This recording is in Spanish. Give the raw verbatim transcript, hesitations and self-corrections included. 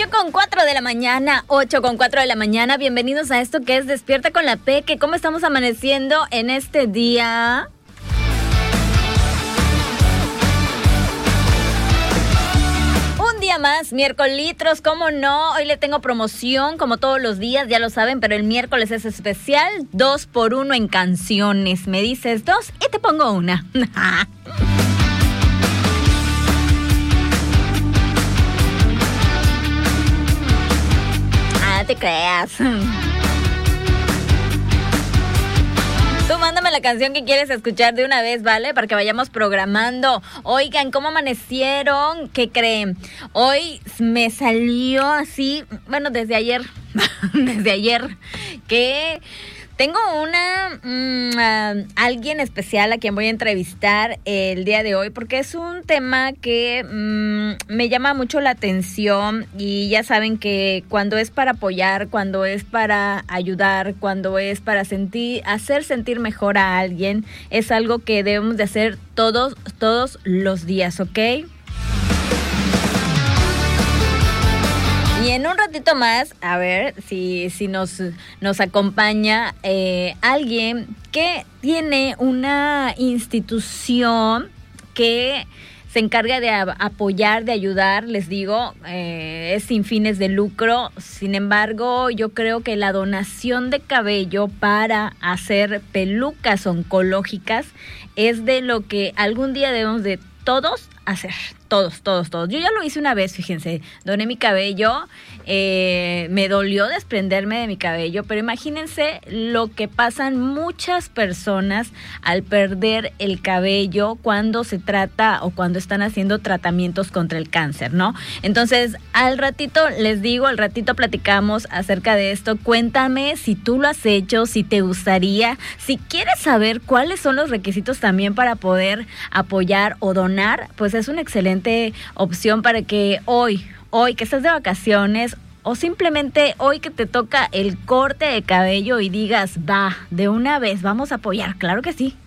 ocho con cuatro de la mañana, ocho con cuatro de la mañana. Bienvenidos a esto que es Despierta con la Peque. ¿Cómo estamos amaneciendo en este día? Un día más, miércoles, ¿cómo no? Hoy le tengo promoción, como todos los días, ya lo saben, pero el miércoles es especial, dos por uno en canciones. Me dices dos y te pongo una. Ah, te creas. Tú mándame la canción que quieres escuchar de una vez, ¿vale? Para que vayamos programando. Oigan, ¿cómo amanecieron? ¿Qué creen? Hoy me salió así, bueno, desde ayer, desde ayer, que tengo una, um, uh, alguien especial a quien voy a entrevistar el día de hoy, porque es un tema que um, me llama mucho la atención y ya saben que cuando es para apoyar, cuando es para ayudar, cuando es para sentir, hacer sentir mejor a alguien, es algo que debemos de hacer todos, todos los días, ¿ok? Y en un ratito más, a ver si, si nos, nos acompaña eh, alguien que tiene una institución que se encarga de a- apoyar, de ayudar, les digo, eh, es sin fines de lucro. Sin embargo, yo creo que la donación de cabello para hacer pelucas oncológicas es de lo que algún día debemos de todos hacer, todos, todos, todos. Yo ya lo hice una vez, fíjense, doné mi cabello, eh, me dolió desprenderme de mi cabello, pero imagínense lo que pasan muchas personas al perder el cabello cuando se trata o cuando están haciendo tratamientos contra el cáncer, ¿no? Entonces, al ratito les digo, al ratito platicamos acerca de esto. Cuéntame si tú lo has hecho, si te gustaría, si quieres saber cuáles son los requisitos también para poder apoyar o donar, pues es una excelente opción para que hoy, hoy que estás de vacaciones o simplemente hoy que te toca el corte de cabello y digas, va, de una vez, vamos a apoyar, claro que sí.